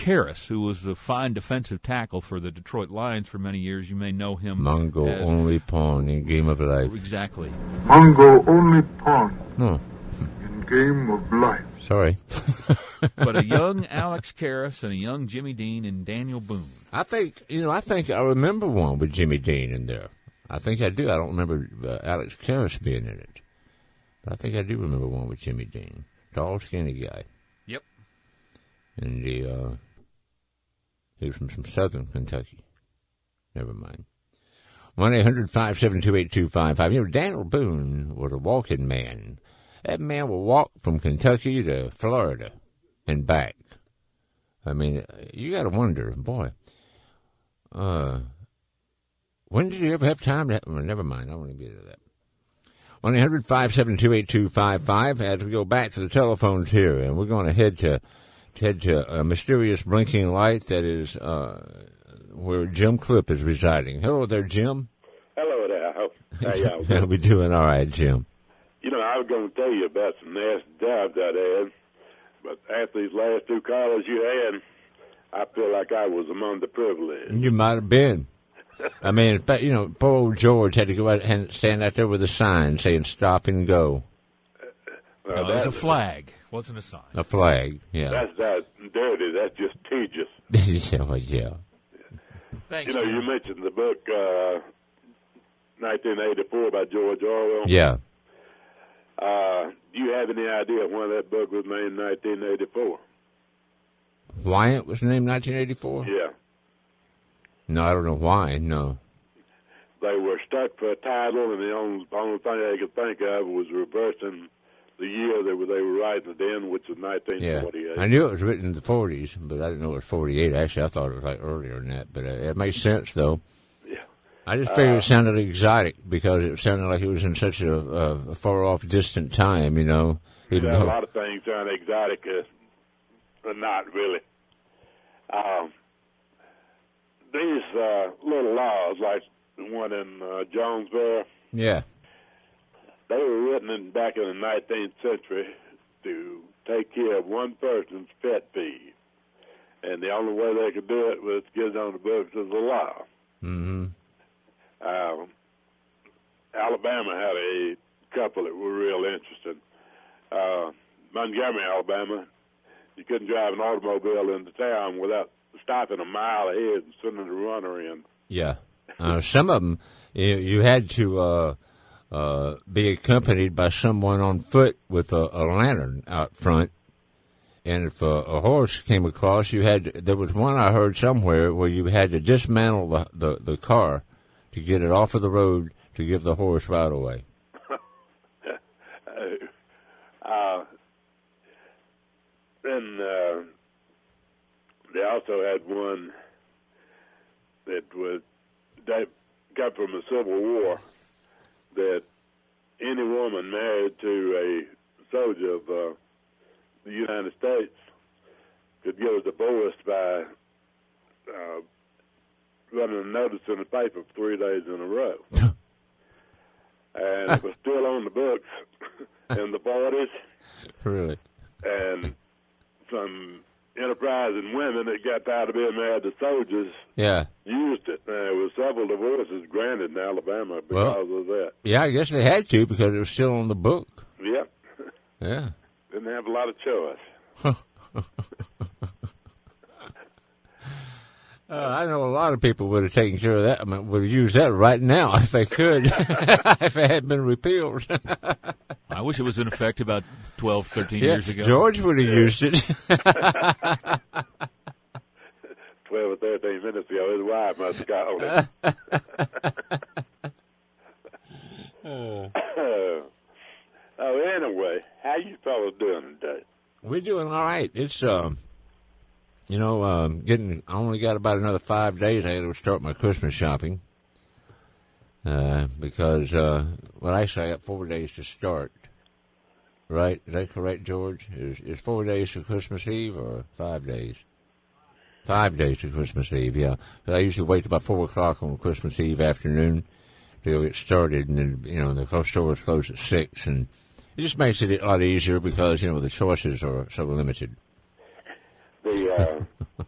Karras, who was a fine defensive tackle for the Detroit Lions for many years. You may know him. Mongo only pawn in Game of Life. Exactly. Mongo only pawn No. in Game of Life. Sorry. But a young Alex Karras and a young Jimmy Dean and Daniel Boone. I think I remember one with Jimmy Dean in there. I think I do. I don't remember Alex Karras being in it. But I think I do remember one with Jimmy Dean. Tall, skinny guy. Yep. And he was from some southern Kentucky. Never mind. 1-800-572-8255. You know, Daniel Boone was a walking man. That man would walk from Kentucky to Florida and back. I mean, you got to wonder, boy, when did you ever have time to... Well, never mind, I don't want to get into that. 1-800-572-8255 as we go back to the telephones here, and we're going to head to a mysterious blinking light that is where Jim Clip is residing. Hello there, Jim. Hello there. How y'all We're doing? doing all right, Jim. You know, I was going to tell you about some nasty jobs I had, but after these last two callers you had, I feel like I was among the privileged. You might have been. I mean, in fact, you know, poor old George had to go out and stand out there with a sign saying "Stop and Go." No, it was a flag. Wasn't a sign. A flag, yeah. That's dirty. That's just tedious. Yeah. Thanks, You know, Jim. you mentioned the book 1984 by George Orwell. Yeah. Do you have any idea why that book was named 1984? Why it was named 1984? Yeah. No, I don't know why. No. They were stuck for a title, and the only thing they could think of was reversing the year they were writing it in, which was Yeah. 1948. I knew it was written in the 40s, but I didn't know it was 48. Actually, I thought it was like earlier than that. But it makes sense, though. Yeah. I just figured it sounded exotic because it sounded like it was in such a far-off, distant time, you know. Even A though, lot of things sound exotic, but not really. These little laws, like the one in Jonesboro, yeah. they were written back in the 19th century to take care of one person's pet peeve. And the only way they could do it was to get it on the books as a law. Mm-hmm. Alabama had a couple that were real interesting. Montgomery, Alabama, you couldn't drive an automobile into town without stopping a mile ahead and sending the runner in. Yeah. Some of them, you had to be accompanied by someone on foot with a lantern out front. And if a horse came across, there was one I heard somewhere where you had to dismantle the car to get it off of the road to give the horse right away. Then they also had one that got from the Civil War, that any woman married to a soldier of the United States could get a divorce by running a notice in the paper for 3 days in a row. And it was still on the books in the 40s. Really? And some enterprising women that got tired of being married to soldiers used it. There was several divorces granted in Alabama because of that. Yeah, I guess they had to because it was still on the book. Yep. Yeah. Didn't have a lot of choice. I know a lot of people would have taken care of that. I mean, would have used that right now if they could, if it had been repealed. I wish it was in effect about 12, 13 years ago. George would have used it. 12 or 13 minutes ago, his wife must have called him. Anyway, how you fellas doing today? We're doing all right. It's, I only got about another 5 days. I had to start my Christmas shopping. Because, actually I got 4 days to start. Right? Is that correct, George? Is 4 days to Christmas Eve or 5 days? 5 days to Christmas Eve, yeah. 'Cause I usually wait till about 4 o'clock on Christmas Eve afternoon to get started, and then, the stores close at 6, and it just makes it a lot easier because, the choices are so limited. The